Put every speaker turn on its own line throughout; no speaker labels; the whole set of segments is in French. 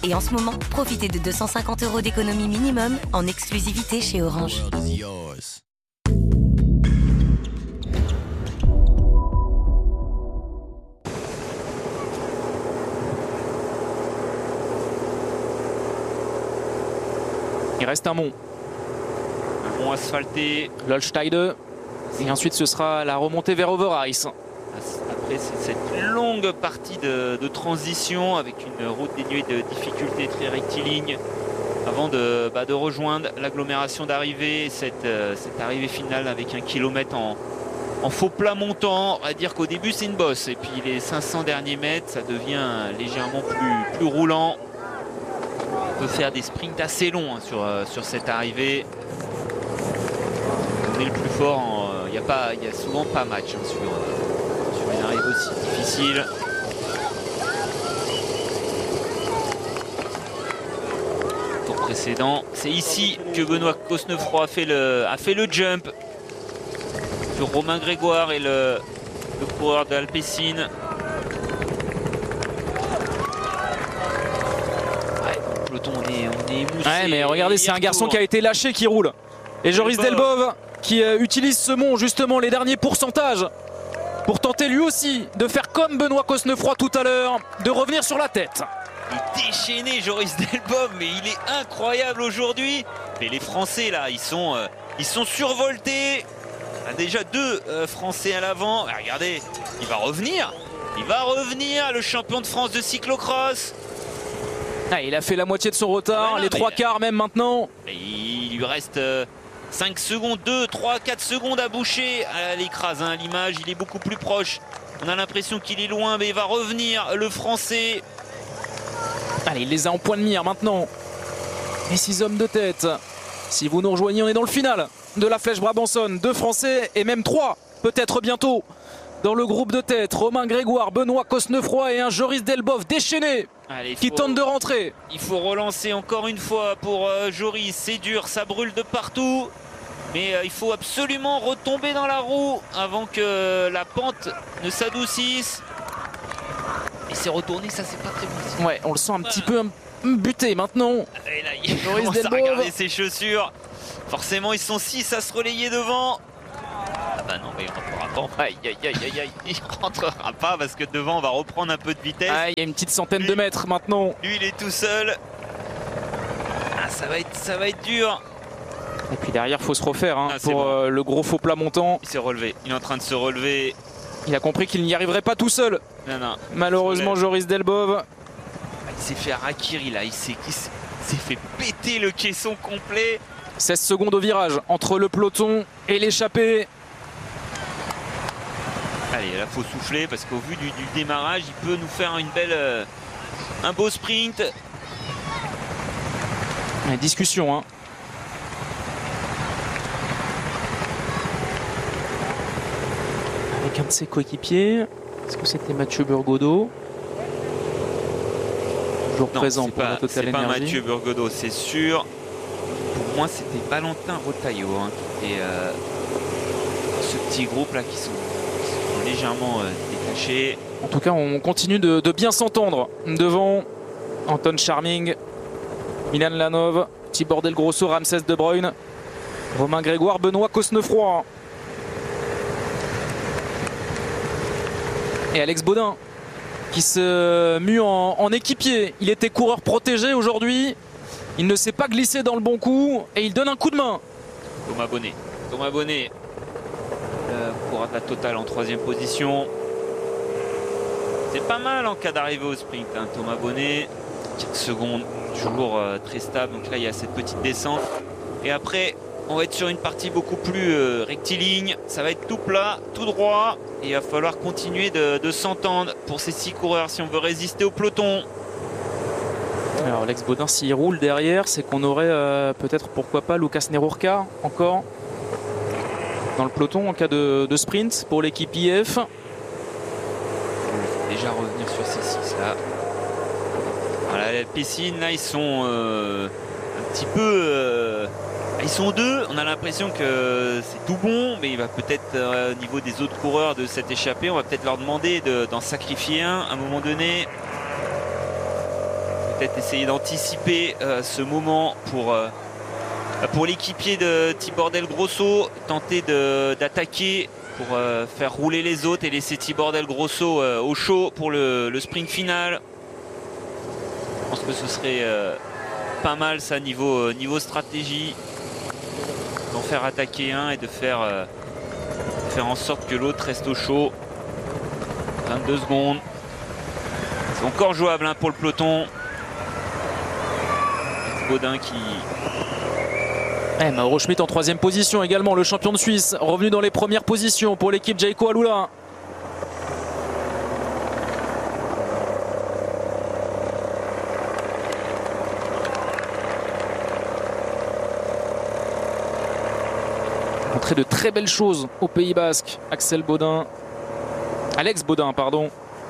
Et en ce moment, profitez de 250 € d'économie minimum en exclusivité chez Orange.
Il reste un mont.
Un mont asphalté.
L'Holsteide. Et ensuite, ce sera la remontée vers Overijs.
Après, c'est cette longue partie de transition avec une route dénuée de difficultés très rectiligne avant de rejoindre l'agglomération d'arrivée, cette arrivée finale avec 1 kilomètre en faux plat montant. On va dire qu'au début, c'est une bosse. Et puis les 500 derniers mètres, ça devient légèrement plus roulant. On peut faire des sprints assez longs sur cette arrivée. On est le plus fort. Il y a souvent pas match sur une arrivée aussi difficile. Tour précédent, c'est ici que Benoît Cosnefroy a fait le jump sur Romain Grégoire et le coureur d'Alpecin. On est émoussé.
Ouais, mais regardez, c'est un garçon qui a été lâché qui roule. Et Joris Delbove qui utilise ce mont, justement, les derniers pourcentages pour tenter lui aussi de faire comme Benoît Cosnefroy tout à l'heure, de revenir sur la tête.
Il est déchaîné, Joris Delbove, mais il est incroyable aujourd'hui. Mais les Français, là, ils sont survoltés. Il y a déjà 2 Français à l'avant. Regardez, il va revenir. Le champion de France de cyclocross.
Ah, il a fait la moitié de son retard, les 3 quarts même maintenant.
Il lui reste 5 secondes, 2, 3, 4 secondes à boucher. À l'écrase, à l'image, il est beaucoup plus proche. On a l'impression qu'il est loin, mais il va revenir, le Français.
Allez, il les a en point de mire maintenant. Les 6 hommes de tête. Si vous nous rejoignez, on est dans le final de la Flèche Brabançonne. 2 Français et même 3, peut-être bientôt, dans le groupe de tête. Romain Grégoire, Benoît Cosnefroy et un Joris Delbove déchaîné.
Allez,
qui tente de rentrer.
Il faut relancer encore une fois pour Joris. C'est dur, ça brûle de partout. Mais il faut absolument retomber dans la roue avant que la pente ne s'adoucisse. Et c'est retourné, ça c'est pas très bon.
Ouais, on le sent un petit peu buté maintenant.
Et là, il commence à regarder ses chaussures. Forcément, ils sont 6 à se relayer devant. Ah bah non, mais il rentrera pas. Aïe, aïe, aïe, aïe, aïe. Il rentrera pas parce que devant, on va reprendre un peu de vitesse.
Ah, il y a une petite centaine de mètres maintenant.
Lui, il est tout seul. Ah, ça va être dur.
Et puis derrière, il faut se refaire pour le gros faux plat montant.
Il s'est relevé. Il est en train de se relever.
Il a compris qu'il n'y arriverait pas tout seul.
Non.
Malheureusement, Joris Delbove.
Il s'est fait harakiri là. Il s'est fait péter le caisson complet.
16 secondes au virage entre le peloton et l'échappée.
Allez, là, faut souffler parce qu'au vu du démarrage, il peut nous faire un beau sprint.
Une discussion, avec un de ses coéquipiers. Est-ce que c'était Mathieu Burgodeau? Toujours présent pour la Total Energy.
C'est pas Mathieu Burgodeau, c'est sûr. Pour moi, c'était Valentin Rotaillot qui était ce petit groupe là qui sont légèrement détachés.
En tout cas, on continue de bien s'entendre devant Anton Charming, Milan Lanov, Tibor Del Grosso, Ramsès De Bruyne, Romain Grégoire, Benoît Cosnefroy et Alex Baudin qui se mue en équipier. Il était coureur protégé aujourd'hui. Il ne s'est pas glissé dans le bon coup et il donne un coup de main.
Thomas Bonnet, coureur de la Total en 3e position. C'est pas mal en cas d'arrivée au sprint, Thomas Bonnet. 4 secondes, toujours très stable. Donc là, il y a cette petite descente. Et après, on va être sur une partie beaucoup plus rectiligne. Ça va être tout plat, tout droit. Et il va falloir continuer de s'entendre pour ces 6 coureurs si on veut résister au peloton.
Alors Alex Baudin, s'il roule derrière, c'est qu'on aurait peut-être, pourquoi pas, Lucas Nerurka encore dans le peloton en cas de sprint pour l'équipe IF.
Déjà revenir sur ces 6 là. Voilà, les piscines là, ils sont un petit peu ils sont 2, on a l'impression que c'est tout bon, mais il va peut-être au niveau des autres coureurs de cette échappée, on va peut-être leur demander d'en sacrifier un à un moment donné. peut-être essayer d'anticiper ce moment pour l'équipier de Tibor Del Grosso, tenter d'attaquer pour faire rouler les autres et laisser Tibor Del Grosso au chaud pour le sprint final. Je pense que ce serait pas mal ça niveau stratégie, d'en faire attaquer un et de faire en sorte que l'autre reste au chaud. 22 secondes. C'est encore jouable pour le peloton. Baudin qui...
Mauro Schmid en 3e position également, le champion de Suisse, revenu dans les premières positions pour l'équipe Jayco Alula. Montré de très belles choses au Pays Basque, Alex Baudin, pardon.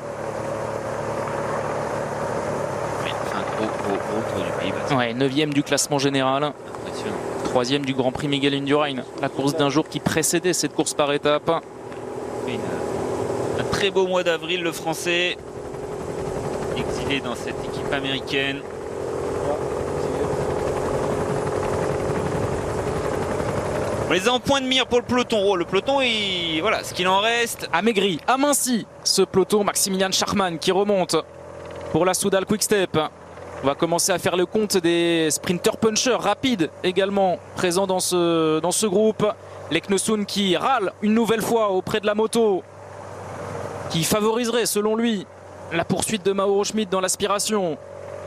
Gros tour du Pays Basque.
Ouais, 9e du classement général.
Impressionnant.
3e du Grand Prix Miguel Indurain, la course d'un jour qui précédait cette course par étapes.
Un très beau mois d'avril, le Français, exilé dans cette équipe américaine. On les a en point de mire pour le peloton. Oh, le peloton, voilà, ce qu'il en reste.
Amaigri, aminci ce peloton. Maximilian Schachmann qui remonte pour la Soudal Quick-Step. On va commencer à faire le compte des sprinters punchers rapides également présents dans ce groupe. Leknosun qui râle une nouvelle fois auprès de la moto, qui favoriserait selon lui la poursuite de Mauro Schmid dans l'aspiration.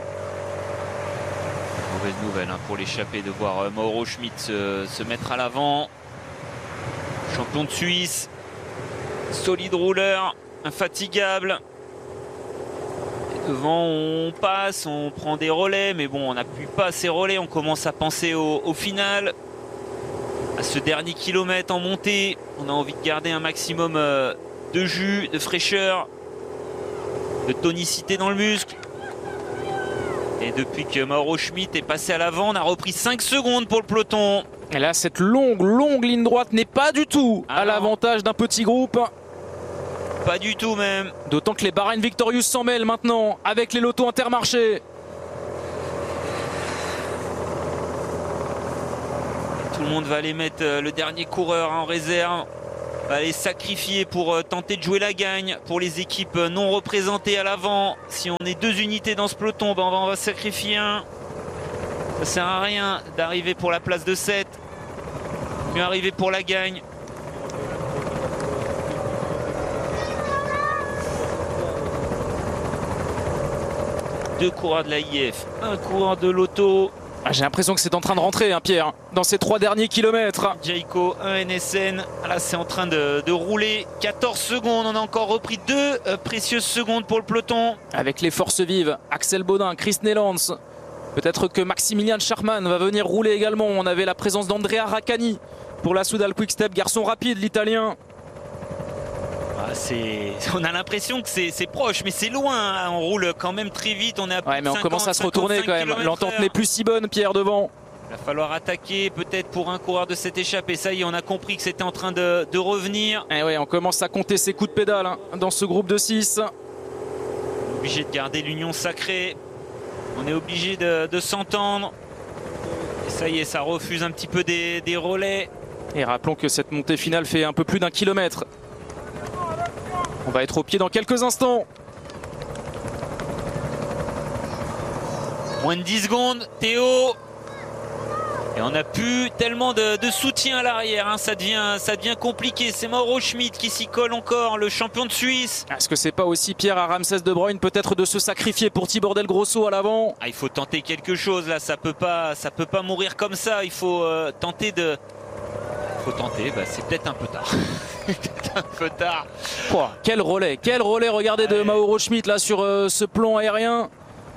Mauvaise nouvelle pour l'échappée de voir Mauro Schmid se mettre à l'avant. Champion de Suisse, solide rouleur, infatigable. Devant on passe, on prend des relais, mais bon on n'appuie pas ces relais, on commence à penser au final, à ce dernier kilomètre en montée. On a envie de garder un maximum de jus, de fraîcheur, de tonicité dans le muscle. Et depuis que Mauro Schmid est passé à l'avant, on a repris 5 secondes pour le peloton.
Et là cette longue ligne droite n'est pas du tout à l'avantage d'un petit groupe.
Pas du tout même.
D'autant que les Bahrain Victorious s'en mêlent maintenant avec les lotos Intermarché.
Tout le monde va aller mettre le dernier coureur en réserve. Va aller sacrifier pour tenter de jouer la gagne pour les équipes non représentées à l'avant. Si on est 2 unités dans ce peloton, on va sacrifier un. Ça sert à rien d'arriver pour la place de 7. Mieux arriver pour la gagne. Deux coureurs de l'AIF, un coureur de l'auto.
J'ai l'impression que c'est en train de rentrer, Pierre, dans ces 3 derniers kilomètres.
Jayco, un NSN. Là, c'est en train de rouler. 14 secondes. On a encore repris 2 précieuses secondes pour le peloton.
Avec les forces vives, Axel Baudin, Chris Nellans. Peut-être que Maximilian Schachmann va venir rouler également. On avait la présence d'Andrea Raccani pour la Soudal Quick-Step. Garçon rapide, l'Italien.
On a l'impression que c'est proche, mais c'est loin. On roule quand même très vite. On est à plus
ouais, mais on
50,
commence à se retourner quand même. L'entente n'est plus si bonne, Pierre, devant.
Il va falloir attaquer peut-être pour un coureur de cette échappée. Ça y est, on a compris que c'était en train de revenir.
Et ouais, on commence à compter ses coups de pédale dans ce groupe de 6.
On est obligé de garder l'union sacrée. On est obligé de s'entendre. Et ça y est, ça refuse un petit peu des relais.
Et rappelons que cette montée finale fait un peu plus d'1 kilomètre. On va être au pied dans quelques instants.
Moins de 10 secondes, Théo. Et on n'a plus tellement de soutien à l'arrière. Ça devient compliqué. C'est Mauro Schmid qui s'y colle encore, le champion de Suisse.
Est-ce que c'est pas aussi Pierre à Ramsès De Bruyne peut-être de se sacrifier pour Tibor Del Grosso à l'avant?
Il faut tenter quelque chose là. Ça peut pas mourir comme ça. Il faut tenter de... c'est peut-être un peu tard. Un peu tard.
Oh, quel relais, regardez, de Mauro Schmid là sur ce plan aérien.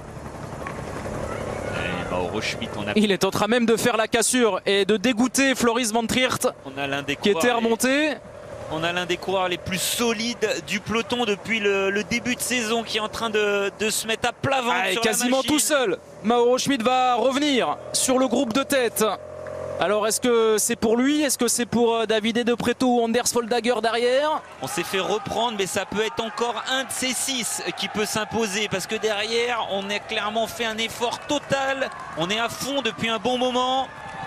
Mauro Schmid,
il est en train même de faire la cassure et de dégoûter Floris Van Triert, qui était remonté.
On a l'un des coureurs les plus solides du peloton depuis le début de saison, qui est en train de se mettre à plat ventre sur
quasiment
la machine.
tout seul. Mauro Schmid va revenir sur le groupe de tête Alors est-ce que c'est pour lui? Est-ce que c'est pour Davide De Pretto ou Anders Foldager derrière?
On s'est fait reprendre, mais ça peut être encore un de ces 6 qui peut s'imposer. Parce que derrière, on a clairement fait un effort total. On est à fond depuis un bon moment.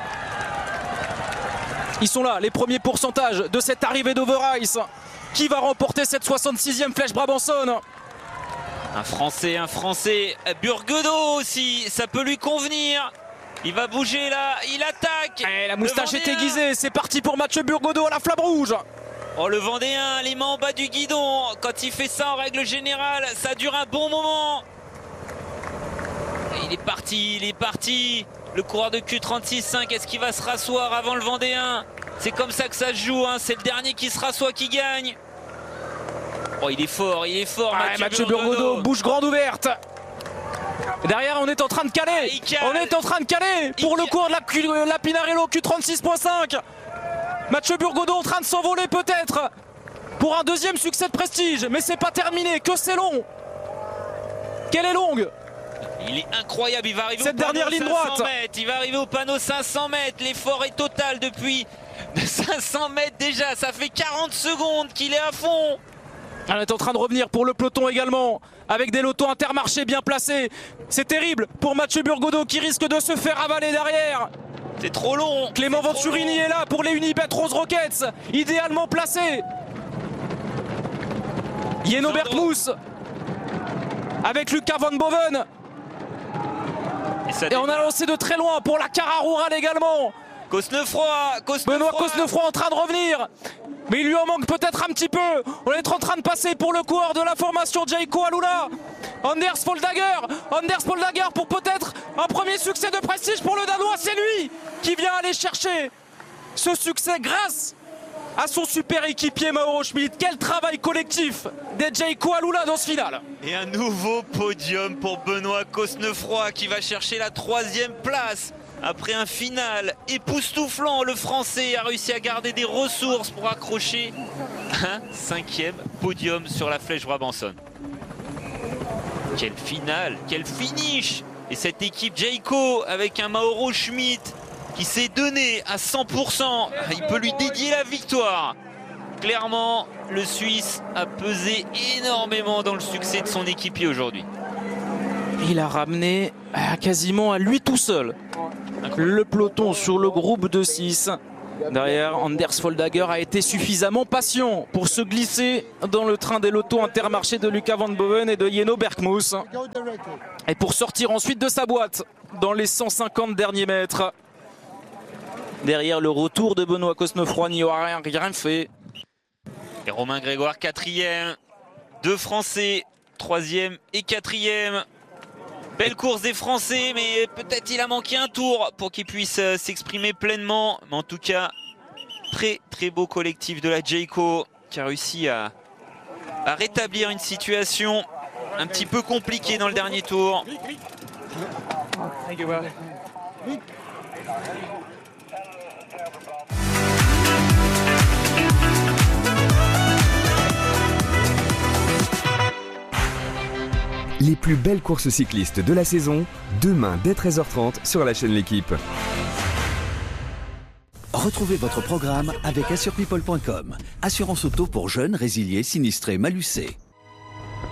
Ils sont là, les premiers pourcentages de cette arrivée d'Over-Ice. Qui va remporter cette 66e Flèche Brabançonne?
Un Français. Burgodeau aussi, ça peut lui convenir. Il va bouger là, il attaque.
Et la moustache est aiguisée, c'est parti pour Mathieu Burgodeau à la flamme rouge.
Oh, le Vendéen, les mains en bas du guidon. Quand il fait ça en règle générale, ça dure un bon moment. Et il est parti. Le coureur de Q36.5, est-ce qu'il va se rasseoir avant le Vendéen? C'est comme ça que ça se joue, hein. C'est le dernier qui se rassoit qui gagne. Oh, il est fort,
Mathieu Burgodeau, bouche grande ouverte. Derrière, on est en train de caler. Pour le cours de la Pinarello Q36.5. Mathieu Burgodeau en train de s'envoler peut-être pour un deuxième succès de prestige. Mais c'est pas terminé, que c'est long. Qu'elle est longue.
Il est incroyable, il va arriver
cette dernière ligne droite.
Il va arriver au panneau 500 mètres. L'effort est total depuis 500 mètres déjà. Ça fait 40 secondes qu'il est à fond.
On est en train de revenir pour le peloton également, avec des lotos Intermarché bien placés. C'est terrible pour Mathieu Burgodeau qui risque de se faire avaler derrière.
C'est trop long.
Clément Venturini est là pour les Unibet Rose Rockets, idéalement placé. Yeno Bergmous avec Lucas Van Boven. Et on a lancé de très loin pour la Cara Rural également. Benoît Cosnefroy en train de revenir. Mais il lui en manque peut-être un petit peu. On est en train de passer pour le coureur de la formation Jayco Alula. Anders Foldager pour peut-être un premier succès de prestige pour le Danois. C'est lui qui vient aller chercher ce succès grâce à son super équipier Mauro Schmid. Quel travail collectif des Jayco Alula dans ce final.
Et un nouveau podium pour Benoît Cosnefroy qui va chercher la 3e place. Après un final époustouflant, le Français a réussi à garder des ressources pour accrocher un 5e podium sur la Flèche Brabançonne. Quel final, quel finish! Et cette équipe Jayco avec un Mauro Schmid qui s'est donné à 100%. Il peut lui dédier la victoire. Clairement, le Suisse a pesé énormément dans le succès de son équipier aujourd'hui.
Il a ramené quasiment à lui tout seul le peloton sur le groupe de 6. Derrière, Anders Foldager a été suffisamment patient pour se glisser dans le train des lotos Intermarché de Lucas Van Boven et de Yeno Bergmous. Et pour sortir ensuite de sa boîte dans les 150 derniers mètres. Derrière, le retour de Benoît Cosnefroy n'y aura rien fait.
Et Romain Grégoire 4e. 2 Français, 3e et 4e. Belle course des Français, mais peut-être il a manqué un tour pour qu'il puisse s'exprimer pleinement. Mais en tout cas, très très beau collectif de la Jayco qui a réussi à rétablir une situation un petit peu compliquée dans le dernier tour.
Les plus belles courses cyclistes de la saison, demain dès 13h30 sur la chaîne L'Équipe.
Retrouvez votre programme avec AssurePeople.com. Assurance auto pour jeunes, résiliés, sinistrés, malucés.